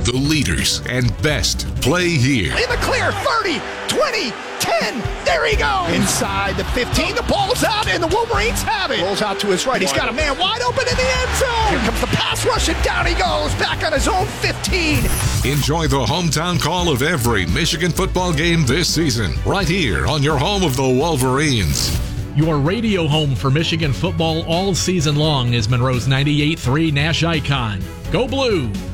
The leaders and best play here. In the clear, 30, 20, 10, there he goes. Inside the 15, the ball's out, and the Wolverines have it. Rolls out to his right, he's got a man wide open in the end zone. Here comes the pass rush, and down he goes, back on his own 15. Enjoy the hometown call of every Michigan football game this season, right here on your home of the Wolverines. Your radio home for Michigan football all season long is Monroe's 98.3 Nash Icon. Go Blue!